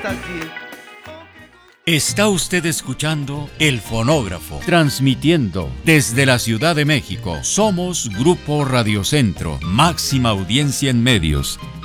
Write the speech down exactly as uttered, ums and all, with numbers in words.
estás bien. Está usted escuchando El Fonógrafo, transmitiendo desde la Ciudad de México. Somos Grupo Radio Centro, máxima audiencia en medios.